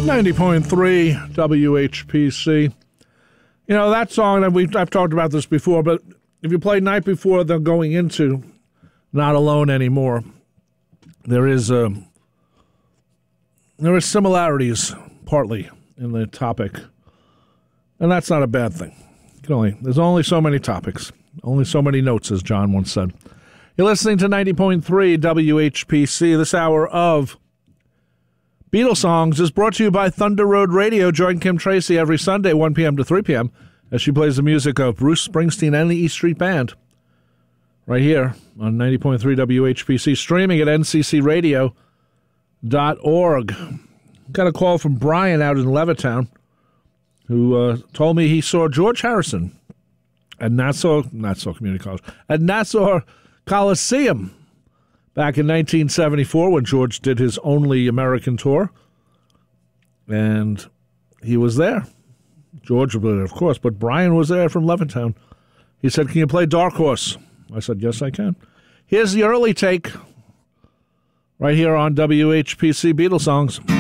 90.3 WHPC. You know, that song, and I've talked about this before, but if you play Night Before They're Going Into Not Alone Anymore, there is similarities, partly, in the topic. And that's not a bad thing. There's only so many topics, only so many notes, as John once said. You're listening to 90.3 WHPC. This hour of Beatles Songs is brought to you by Thunder Road Radio. Join Kim Tracy every Sunday, 1 p.m. to 3 p.m., as she plays the music of Bruce Springsteen and the E Street Band. Right here on 90.3 WHPC, streaming at nccradio.org. Got a call from Brian out in Levittown, who told me he saw George Harrison at Nassau Community College, at Nassau Coliseum back in 1974 when George did his only American tour. And he was there. George was there, of course, but Brian was there from Levittown. He said, "Can you play Dark Horse?" I said, "Yes, I can." Here's the early take right here on WHPC Beatles Songs.